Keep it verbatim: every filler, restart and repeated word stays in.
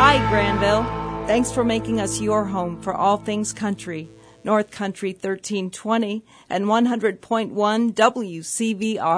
Hi, Granville. Thanks for making us your home for all things country. North Country thirteen twenty and one hundred point one W C V R.